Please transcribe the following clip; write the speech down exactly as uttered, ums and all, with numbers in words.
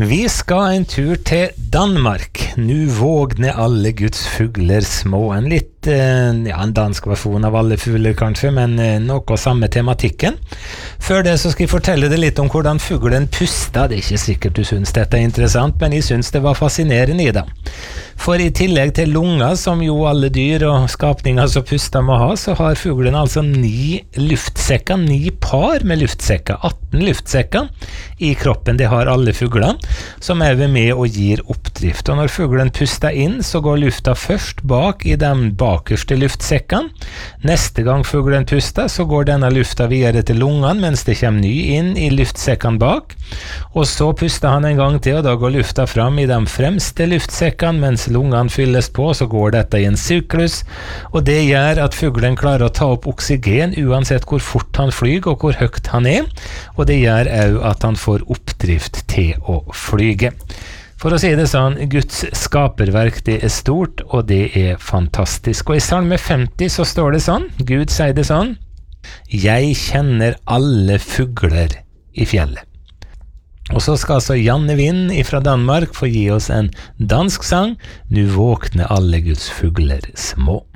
Vi skal en tur til Danmark. Nu vågne alle Guds fugler små. En litt, ja, en dansk versjon av alle fugler kanskje, men noe samme tematikken. Før det så skal jeg fortelle deg litt om hvordan fuglen puster. Det er ikke sikkert du synes dette er interessant, men jeg synes det var fascinerende i det. For i tillegg til lunger, som jo alle dyr og skapninger som puster må ha, så har fuglen altså ni luftsekker, ni par med luftsekker, atten luftsekker i kroppen. Det har alle fugler, som er med og gir oppdrift. Og når fuglen puster inn, så går lufta først bak i de bakerste luftsekkene. Neste gang fuglen puster, så går denne lufta videre til lungene, mens det kommer ny inn i luftsekkene bak. Og så puster han en gang til, og da går lufta fram i de fremste luftsekkene, mens lungene fylles på, så går dette i en syklus. Og det gjør at fuglen klarer å ta opp oksygen, uansett hvor fort han flyger og hvor høyt han er. Og det gjør også at han får oppdrift til å flyge. For å si det sånn, Guds skaperverk, det er stort, og det er fantastisk. Og i Salme femti så står det sånn, Gud sier det sånn: «Jeg kjenner alle fugler i fjellet». Og så skal altså Janne Vind fra Danmark få gi oss en dansk sang, «Nu våkne alle Guds fugler små».